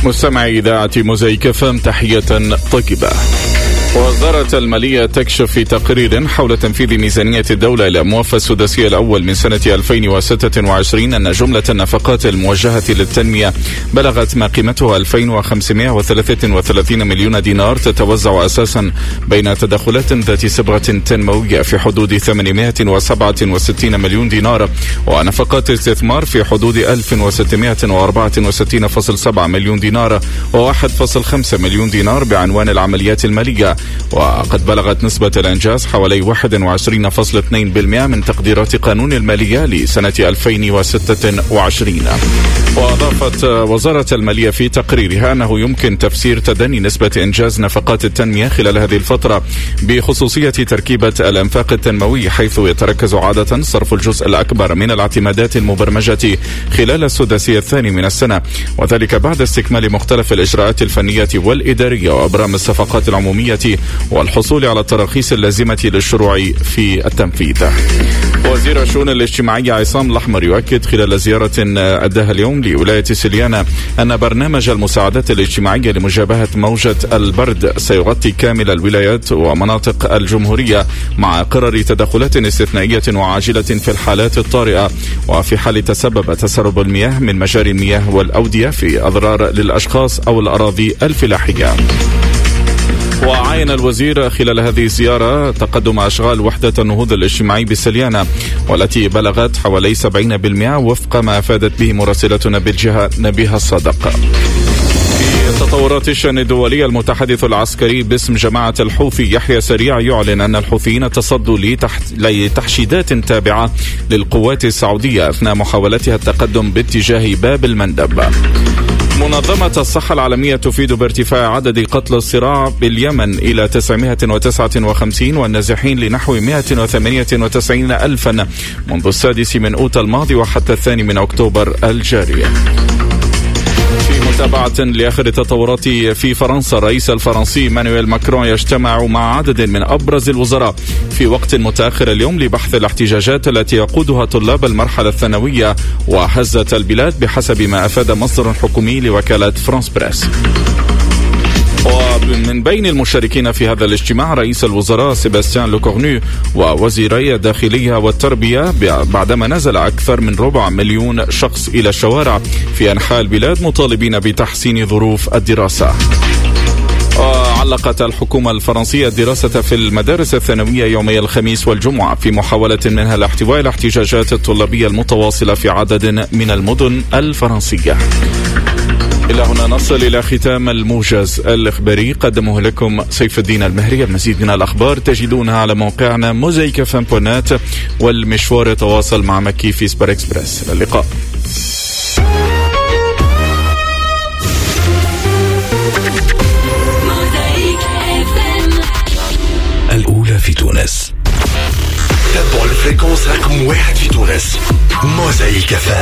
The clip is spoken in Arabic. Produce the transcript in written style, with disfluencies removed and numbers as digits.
مستمعي إذاعة موزايك فام، تحية طيبة. وزارة المالية تكشف في تقرير حول تنفيذ ميزانية الدولة للموفى السداسي الأول من سنة 2026 أن جملة النفقات الموجهة للتنمية بلغت ما قيمتها 2533 مليون دينار، تتوزع أساسا بين تدخلات ذات صبغة تنموية في حدود 867 مليون دينار، ونفقات استثمار في حدود 1664.7 مليون دينار، و1.5 مليون دينار بعنوان العمليات المالية. وقد بلغت نسبة الإنجاز حوالي 21.2% من تقديرات قانون المالية لسنة 2026. وأضافت وزارة المالية في تقريرها أنه يمكن تفسير تدني نسبة إنجاز نفقات التنمية خلال هذه الفترة بخصوصية تركيبة الأنفاق التنموي، حيث يتركز عادة صرف الجزء الأكبر من الاعتمادات المبرمجة خلال السداسي الثاني من السنة، وذلك بعد استكمال مختلف الإجراءات الفنية والإدارية وأبرام الصفقات العمومية والحصول على التراخيص اللازمة للشروع في التنفيذ. وزير الشؤون الاجتماعية عصام الأحمر يؤكد خلال زيارة أداها اليوم لولاية سليانة أن برنامج المساعدات الاجتماعية لمجابهة موجة البرد سيغطي كامل الولايات ومناطق الجمهورية، مع قرار تدخلات استثنائية وعاجلة في الحالات الطارئة، وفي حال تسبب تسرب المياه من مجاري المياه والأودية في أضرار للأشخاص أو الأراضي الفلاحية. وعين الوزير خلال هذه الزيارة تقدم أشغال وحدة النهوض الاجتماعي بالسليانة، والتي بلغت حوالي 70% وفق ما أفادت به مراسلتنا بالجهة نبيها الصادق. في تطورات الشأن الدولي، المتحدث العسكري باسم جماعة الحوثي يحيى سريع يعلن أن الحوثيين تصدوا لتحشيدات تابعة للقوات السعودية أثناء محاولتها التقدم باتجاه باب المندب. منظمة الصحة العالمية تفيد بارتفاع عدد قتلى الصراع باليمن إلى 959 والنازحين لنحو 198 ألفا منذ 6 من أوت الماضي وحتى 2 من أكتوبر الجاري. في متابعة لآخر التطورات في فرنسا، الرئيس الفرنسي مانويل ماكرون يجتمع مع عدد من أبرز الوزراء في وقت متأخر اليوم لبحث الاحتجاجات التي يقودها طلاب المرحلة الثانوية وهزت البلاد، بحسب ما أفاد مصدر حكومي لوكالة فرانس بريس. ومن بين المشاركين في هذا الاجتماع رئيس الوزراء سيباستيان لوكورنو ووزيري الداخلية والتربية، بعدما نزل أكثر من 4 مليون شخص إلى الشوارع في أنحاء البلاد مطالبين بتحسين ظروف الدراسة. علقت الحكومة الفرنسية الدراسة في المدارس الثانوية يومي الخميس والجمعة في محاولة منها لاحتواء الاحتجاجات الطلابية المتواصلة في عدد من المدن الفرنسية. إلى هنا نصل إلى ختام الموجز الإخباري، قدمه لكم سيف الدين المهري. المزيد من الأخبار تجدونها على موقعنا mozaikfm.net، والمشوار يتواصل مع مكي في سبار إكسبرس. إلى اللقاء. الأولى في تونس. تابعوا الفريكونس رقم 1 في تونس، موزايك فام.